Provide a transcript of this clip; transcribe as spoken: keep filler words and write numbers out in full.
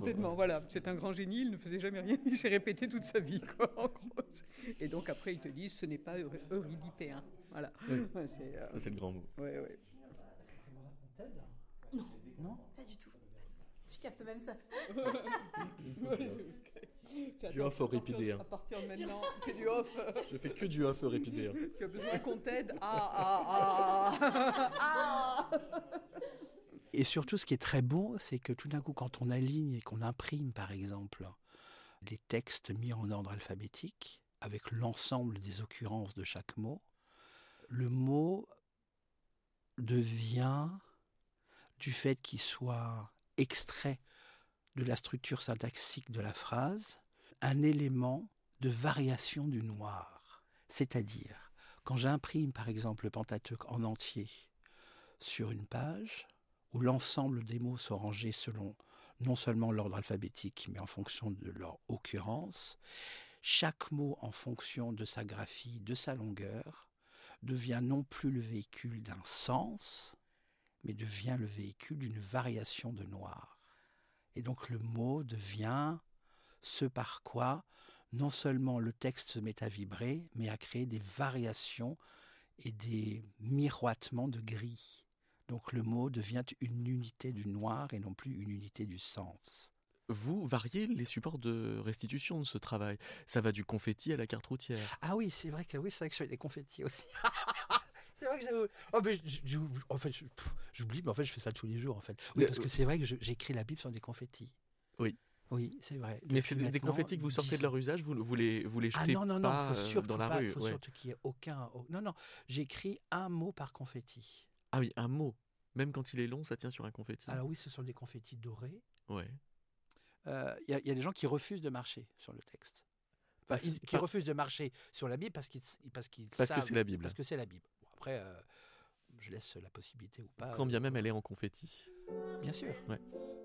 complètement, voilà. C'est un grand génie, il ne faisait jamais rien, il s'est répété toute sa vie, quoi, en gros. Et donc après, ils te disent, ce n'est pas euri- eurydipéen. Voilà. Oui. Ouais, c'est, euh... Ça, c'est le grand mot. Ouais, ouais. Non, Non. pas du tout. Tu captes même ça. Fais Du attention, off euripidéen. À partir de maintenant, c'est du off. Je fais que du off euripidéen. Tu as besoin qu'on t'aide. Ah, ah, ah, ah. Et surtout, ce qui est très beau, c'est que tout d'un coup, quand on aligne et qu'on imprime, par exemple, les textes mis en ordre alphabétique, avec l'ensemble des occurrences de chaque mot, le mot devient, du fait qu'il soit extrait de la structure syntaxique de la phrase, un élément de variation du noir. C'est-à-dire, quand j'imprime par exemple le Pentateuque en entier sur une page, où l'ensemble des mots sont rangés selon non seulement l'ordre alphabétique, mais en fonction de leur occurrence, chaque mot en fonction de sa graphie, de sa longueur, devient non plus le véhicule d'un sens, mais devient le véhicule d'une variation de noir. Et donc le mot devient ce par quoi non seulement le texte se met à vibrer, mais à créer des variations et des miroitements de gris. Donc le mot devient une unité du noir et non plus une unité du sens. Vous variez les supports de restitution de ce travail. Ça va du confetti à la carte routière. Ah oui, c'est vrai que oui, c'est vrai que je fais des confettis aussi. C'est vrai que j'avoue. Oh, mais je, je, en fait, je, pff, j'oublie, mais en fait, je fais ça tous les jours, en fait. Oui, parce que c'est vrai que je, j'écris la Bible sur des confettis. Oui. Oui, c'est vrai. Mais c'est des, des confettis que vous sortez de leur usage, vous, vous les, vous les jetez ah, non, non, non, pas faut surtout dans la pas, rue. Il faut ouais. surtout qu'il n'y ait aucun. Non, non, j'écris un mot par confetti. Ah oui, un mot. Même quand il est long, ça tient sur un confetti. Alors oui, ce sont des confettis dorés. Ouais. Il euh, y, y a des gens qui refusent de marcher sur le texte. Enfin, Parce, ils, qui par... refusent de marcher sur la Bible parce qu'ils, parce qu'ils parce savent. que c'est la Bible. Parce que c'est la Bible. Bon, après, euh, je laisse la possibilité ou pas. Quand bien euh, même elle est en confetti. Bien sûr. Ouais.